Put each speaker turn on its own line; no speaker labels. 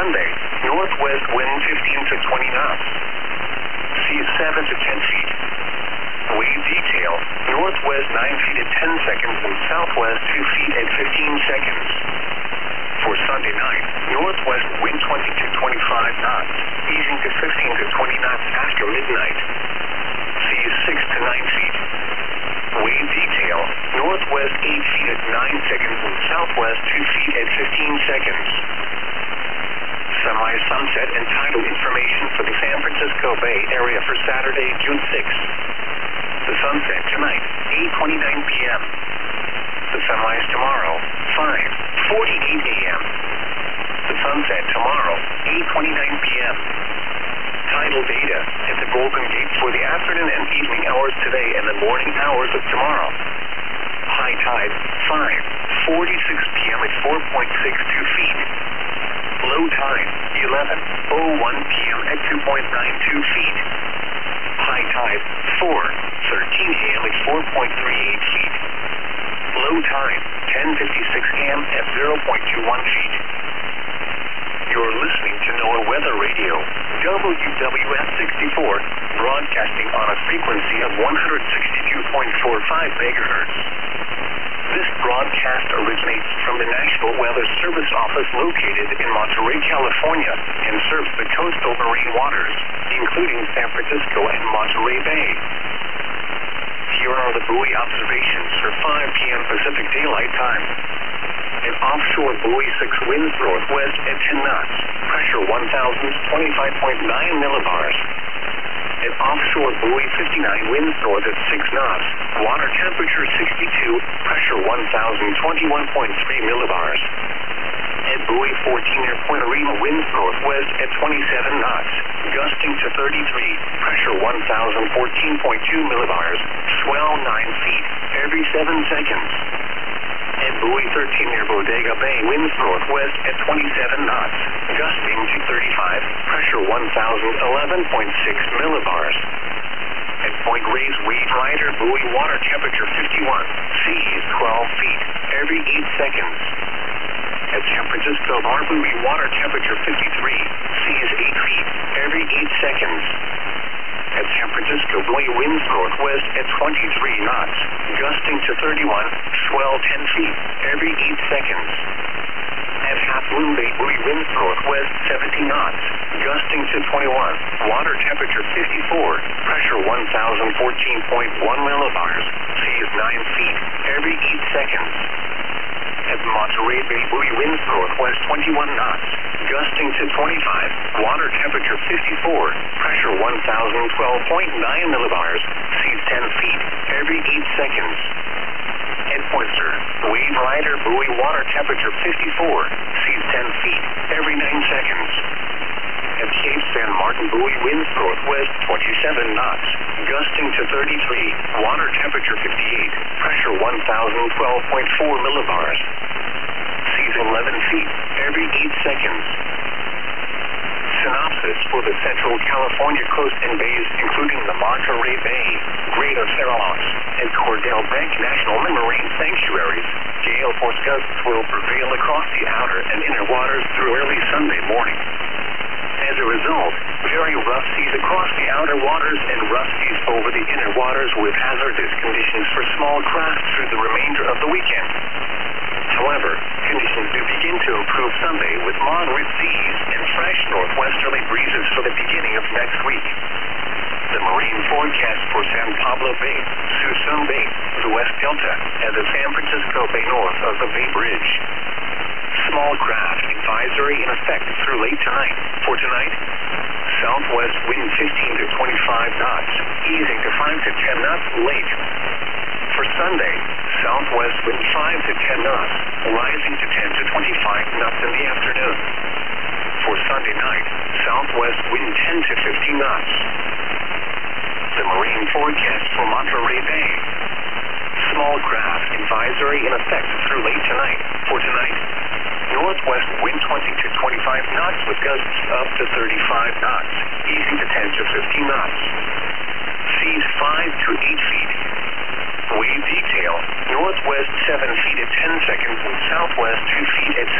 Sunday, northwest wind 15 to 20 knots. Seas 7 to 10 feet. Wave detail, northwest 9 feet at 10 seconds and southwest 2 feet at 15 seconds. For Sunday night, northwest wind 20 to 25 knots, easing to 15 to 20 knots after midnight. Seas 6 to 9 feet. Wave detail, northwest 8 feet at 9 seconds and southwest 2 feet at 15 seconds. Semi-sunset and tidal information for the San Francisco Bay Area for Saturday, June 6th. The sunset tonight, 8:29 p.m. The sunrise tomorrow, 5:48 a.m. The sunset tomorrow, 8:29 p.m. Tidal data at the Golden Gate for the afternoon and evening hours today and the morning hours of tomorrow. High tide, 5:46 p.m. at 4.62 feet. Low tide, 11:01 p.m. at 2.92 feet. High tide, 4:13 a.m. at 4.38 feet. Low tide, 10:56 a.m. at 0.21 feet. You're listening to NOAA Weather Radio, WWS 64, broadcasting on a frequency of 162.45 megahertz. This broadcast originates from the National Weather Service Office located in Monterey, California, and serves the coastal marine waters, including San Francisco and Monterey Bay. Here are the buoy observations for 5 p.m. Pacific Daylight Time. An offshore buoy 6 winds northwest at 10 knots, pressure 1,025.9 millibars. An offshore buoy 59 winds north at 6 knots, water temperature 62, pressure 1,021.3 millibars. At buoy 14 near Point Arena winds northwest at 27 knots, gusting to 33, pressure 1,014.2 millibars, swell 9 feet every 7 seconds. At buoy 13 near Bodega Bay winds northwest at 27 knots, gusting to 35, pressure 1,011.6 millibars. At Point Reyes Wave Rider buoy water temperature 51, seas 12 feet every 8 seconds. At San Francisco Bar buoy water temperature 53, seas 8 feet every 8 seconds. At San Francisco buoy winds northwest at 23 knots, gusting to 31, swell 10 feet every 8 seconds. At Half Moon Bay buoy winds northwest 70 knots, gusting to 21, water temperature 54, pressure 1,014.1 millibars, seas 9 feet every 8 seconds. At Monterey Bay buoy winds northwest 21 knots, gusting to 25, water temperature 54, pressure 1,012.9 millibars, seas 10 feet every 8 seconds. At Poynter, Wave Rider buoy water temperature 54, seas 10 feet every 9 seconds. At Cape San Martin buoy winds northwest 27 knots, gusting to 33, water temperature 58, pressure 1,012.4 millibars, seas 11 feet every 8 seconds. Synopsis for the Central California coast and bays, including the Monterey Bay, Greater Farallon, and Cordell Bank National Marine Sanctuaries. Gale force gusts will prevail across the outer and inner waters through early Sunday morning. As a result, very rough seas across the outer waters and rough seas over the inner waters with hazardous conditions for small craft through the remainder of the weekend. However, conditions do begin to improve Sunday with moderate seas and fresh northwesterly breezes for the beginning of next week. The marine forecast for San Pablo Bay, Suisun Bay, the West Delta, and the San Francisco Bay north of the Bay Bridge. Small craft advisory in effect through late tonight. For tonight, southwest wind 15 to 25 knots, easing to 5 to 10 knots late. For Sunday, southwest wind 5 to 10 knots, rising to 10 to 25 knots in the afternoon. For Sunday night, southwest wind 10 to 15 knots. The marine forecast for Monterey Bay. Small craft advisory in effect through late tonight. For tonight, northwest wind 20 to 25 knots with gusts up to 35 knots, easing to 10 to 15 knots. Seas 5 to 8 feet. Wave detail, northwest 7 feet at 10 seconds and southwest 2 feet at